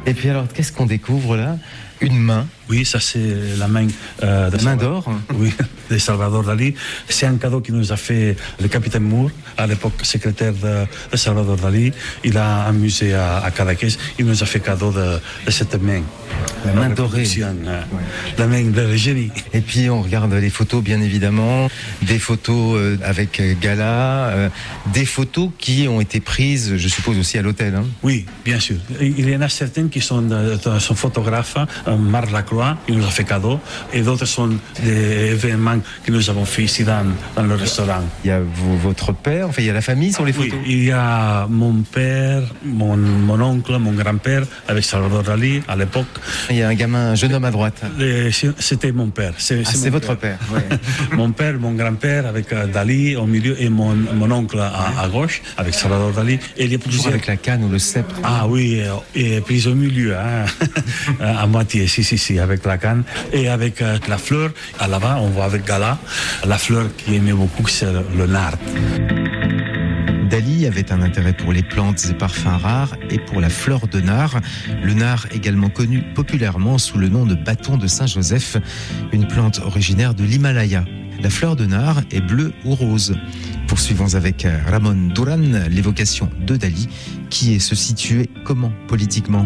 Et puis alors, qu'est-ce qu'on découvre là? Une main. Oui, ça c'est la main main d'or. Oui, de Salvador Dalí. C'est un cadeau qu'il nous a fait le capitaine Moore, à l'époque secrétaire de Salvador Dalí. Il a un musée à Cadaqués. Il nous a fait cadeau de cette main. La main dorée. La main de génie. Et puis on regarde les photos, bien évidemment, des photos avec Gala, des photos qui ont été prises, je suppose, aussi à l'hôtel. Hein. Oui, bien sûr. Il y en a certaines qui sont son photographe, Marc Lacroix, qui nous a fait cadeau, et d'autres sont des événements que nous avons fait ici dans le restaurant. Il y a votre père, enfin il y a la famille sur les photos. Oui, il y a mon père, mon oncle, mon grand-père, avec Salvador Dalí à l'époque. Il y a un jeune homme à droite. C'était mon père. C'est votre père. Ouais. Mon père, mon grand-père avec Dalí au milieu et mon oncle à gauche avec Salvador Dalí. Et il y a toujours avec la canne ou le sceptre. Ah oui, et puis au milieu, hein, à moitié, si, avec la canne et avec la fleur. À là-bas, on voit avec Gala la fleur qu'il aimait beaucoup, c'est le nard. Dalí avait un intérêt pour les plantes et parfums rares et pour la fleur de nard. Le nard, également connu populairement sous le nom de bâton de Saint-Joseph, une plante originaire de l'Himalaya. La fleur de nard est bleue ou rose. Poursuivons avec Ramon Duran l'évocation de Dalí, qui se situait comment politiquement?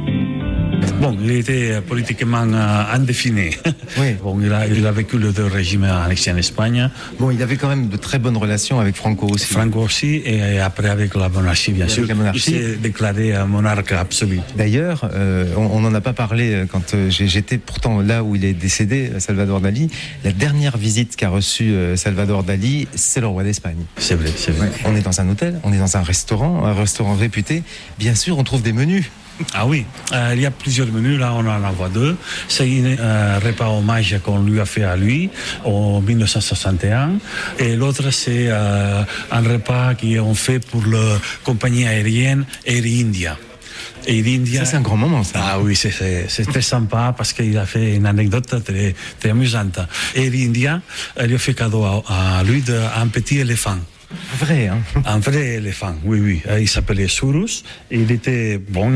Bon, il était politiquement indéfini. Oui. Bon, il a vécu les deux régimes annexés en Espagne. Bon, il avait quand même de très bonnes relations avec Franco aussi. Franco aussi, et après avec la monarchie, bien sûr. Il s'est déclaré monarque absolu. D'ailleurs, on n'en a pas parlé quand j'étais pourtant là où il est décédé, Salvador Dalí. La dernière visite qu'a reçue Salvador Dalí, c'est le roi d'Espagne. C'est vrai, c'est vrai. Ouais. On est dans un hôtel, on est dans un restaurant réputé. Bien sûr, on trouve des menus. Ah oui, il y a plusieurs menus, là on en voit deux. C'est un repas hommage qu'on lui a fait à lui en 1961 et l'autre c'est un repas qu'on fait pour la compagnie aérienne Air India. Air India. Ça c'est un grand moment ça. Ah oui, c'est très sympa parce qu'il a fait une anecdote très amusante. Air India lui a fait cadeau à lui d'un petit éléphant. Vrai, hein? Un vrai éléphant, oui. Il s'appelait Surus. Il était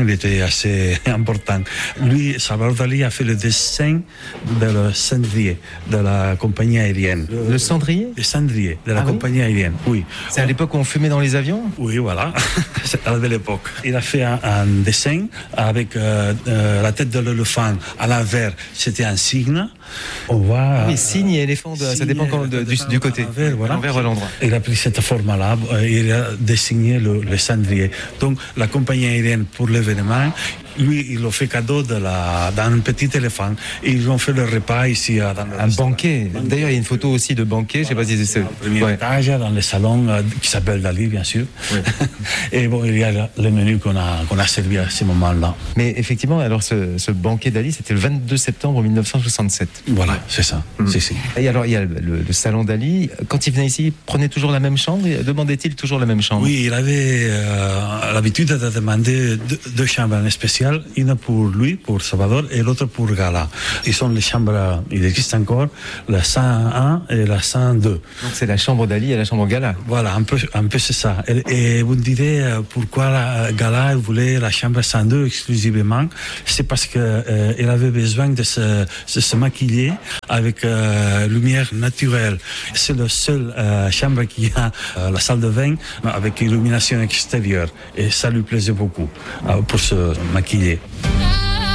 assez important. Lui, Salvador Dalí a fait le dessin de le cendrier de la compagnie aérienne. Le cendrier? Le cendrier de la compagnie aérienne, oui. C'est à l'époque où on fumait dans les avions? Oui, voilà. C'est à l'époque. Il a fait un dessin avec la tête de l'éléphant à l'envers. C'était un signe. On voit. Oui, signe et éléphant, ça dépend du côté. L'envers ou l'endroit. Il a pris cette forme-là, il a dessiné le cendrier. Donc, la compagnie aérienne, pour l'événement, lui, il a fait cadeau d'un petit éléphant. Et ils ont fait le repas ici. Un banquet. D'ailleurs, il y a une photo aussi de banquet. Je ne sais pas si c'est. Au premier étage, dans le salon qui s'appelle Dalí, bien sûr. Oui. Et bon, il y a le menu qu'on a servi à ce moment-là. Mais effectivement, alors ce banquet Dalí, c'était le 22 septembre 1967. Voilà, c'est ça. C'est. Et alors, il y a le salon Dalí. Quand il venait ici, il prenait toujours la même chambre? Demandait-il toujours la même chambre? Oui, il avait l'habitude de demander deux chambres spéciales. Une pour lui, pour Salvador, et l'autre pour Gala. Ils sont les chambres, il existe encore, la 101 et la 102. Donc c'est la chambre Dalí et la chambre Gala. Voilà, un peu c'est ça. Et vous me direz pourquoi Gala voulait la chambre 102 exclusivement. C'est parce qu'il avait besoin de se maquiller avec lumière naturelle. C'est la seule chambre qui a la salle de bain avec illumination extérieure. Et ça lui plaisait beaucoup pour se maquiller.